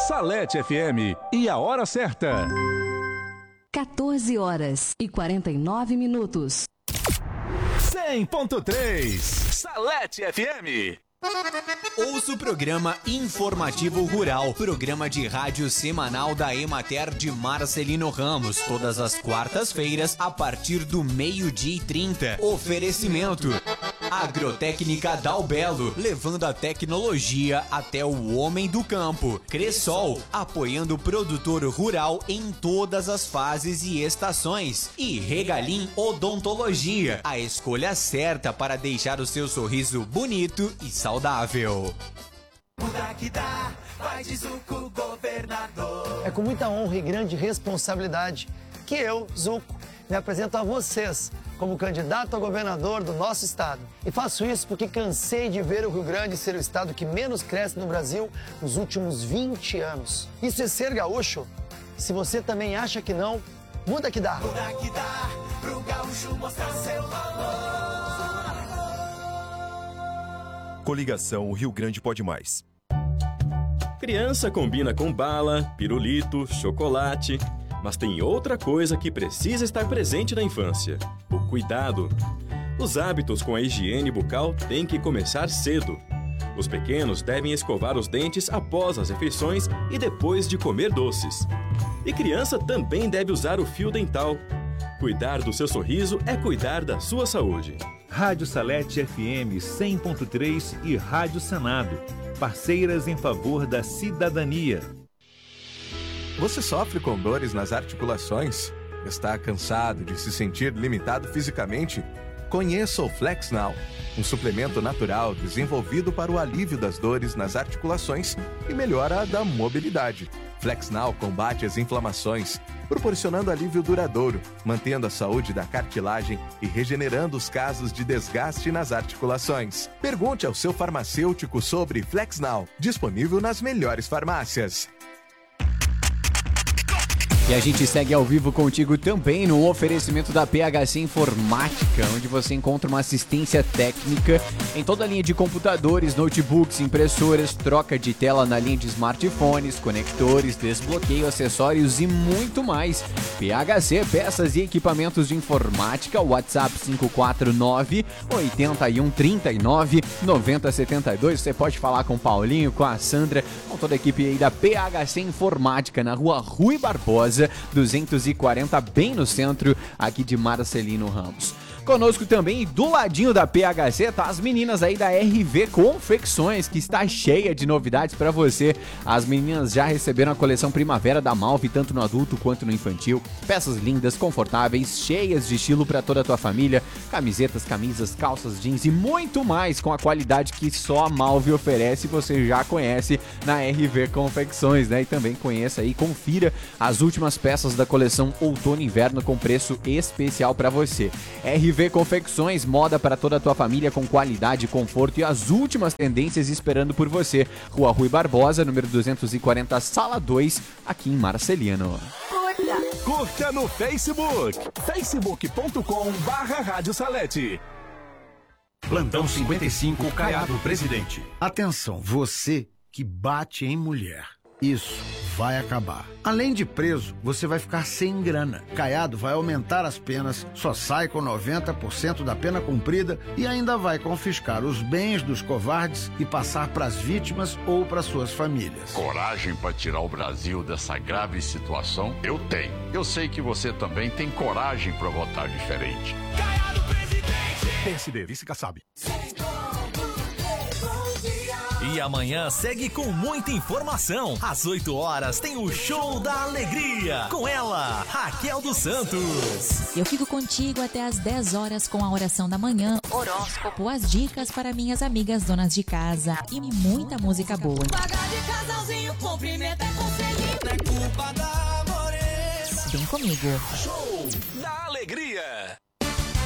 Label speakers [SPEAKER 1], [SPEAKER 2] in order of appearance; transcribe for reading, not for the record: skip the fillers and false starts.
[SPEAKER 1] Salete FM e a hora certa.
[SPEAKER 2] 14h49.
[SPEAKER 1] 100.3 Salete FM.
[SPEAKER 3] Ouça o programa Informativo Rural, programa de rádio semanal da Emater de Marcelino Ramos, todas as quartas-feiras, a partir do 12h30. Oferecimento: Agrotécnica Dalbelo, levando a tecnologia até o homem do campo. Cressol, apoiando o produtor rural em todas as fases e estações. E Regalim Odontologia, a escolha certa para deixar o seu sorriso bonito e saudável.
[SPEAKER 4] Muda que dá, vai de Zuco, governador.
[SPEAKER 5] É com muita honra e grande responsabilidade que eu, Zuco, me apresento a vocês como candidato a governador do nosso estado. E faço isso porque cansei de ver o Rio Grande ser o estado que menos cresce no Brasil nos últimos 20 anos. Isso é ser gaúcho? Se você também acha que não, muda que dá.
[SPEAKER 4] Muda que dá, pro gaúcho mostrar seu valor.
[SPEAKER 6] Coligação Rio Grande Pode Mais.
[SPEAKER 7] Criança combina com bala, pirulito, chocolate, mas tem outra coisa que precisa estar presente na infância: o cuidado. Os hábitos com a higiene bucal têm que começar cedo. Os pequenos devem escovar os dentes após as refeições e depois de comer doces. E criança também deve usar o fio dental. Cuidar do seu sorriso é cuidar da sua saúde.
[SPEAKER 8] Rádio Salete FM 100.3 e Rádio Senado, parceiras em favor da cidadania.
[SPEAKER 9] Você sofre com dores nas articulações? Está cansado de se sentir limitado fisicamente? Conheça o Flex Now, um suplemento natural desenvolvido para o alívio das dores nas articulações e melhora da mobilidade. Flex Now combate as inflamações, proporcionando alívio duradouro, mantendo a saúde da cartilagem e regenerando os casos de desgaste nas articulações. Pergunte ao seu farmacêutico sobre Flex Now, disponível nas melhores farmácias.
[SPEAKER 3] E a gente segue ao vivo contigo também no oferecimento da PHC Informática, onde você encontra uma assistência técnica em toda a linha de computadores, notebooks, impressoras, troca de tela na linha de smartphones, conectores, desbloqueio, acessórios e muito mais. PHC, peças e equipamentos de informática, WhatsApp 549-8139-9072. Você pode falar com o Paulinho, com a Sandra, com toda a equipe aí da PHC Informática, na rua Rui Barbosa, 240, bem no centro aqui de Marcelino Ramos. Conosco também, do ladinho da PHC, tá as meninas aí da RV Confecções, que está cheia de novidades para você. As meninas já receberam a coleção primavera da Malve, tanto no adulto quanto no infantil. Peças lindas, confortáveis, cheias de estilo para toda a tua família. Camisetas, camisas, calças, jeans e muito mais, com a qualidade que só a Malve oferece. Você já conhece na RV Confecções, né? E também conheça aí, confira as últimas peças da coleção outono e inverno com preço especial para você. RV Confecções, moda para toda a tua família com qualidade, conforto e as últimas tendências esperando por você. Rua Rui Barbosa, número 240, sala 2, aqui em Marcelino.
[SPEAKER 1] Curta no Facebook, facebook.com/Rádio Salete.
[SPEAKER 10] Plantão 55, Caiado Presidente. Atenção, você que bate em mulher. Isso vai acabar. Além de preso, você vai ficar sem grana. Caiado vai aumentar as penas, só sai com 90% da pena cumprida e ainda vai confiscar os bens dos covardes e passar para as vítimas ou para suas famílias.
[SPEAKER 11] Coragem para tirar o Brasil dessa grave situação? Eu tenho. Eu sei que você também tem coragem para votar diferente.
[SPEAKER 4] Caiado Presidente!
[SPEAKER 10] PSD, vice-Kassab.
[SPEAKER 12] E amanhã segue com muita informação. Às 8 horas tem o Show da Alegria. Com ela, Raquel dos Santos.
[SPEAKER 13] Eu fico contigo até às 10 horas com a oração da manhã, horóscopo, as dicas para minhas amigas donas de casa e muita música boa.
[SPEAKER 4] Pagar de casalzinho, cumprimento é conselhinho. É culpa da Morena.
[SPEAKER 13] Vem comigo.
[SPEAKER 1] Show da Alegria.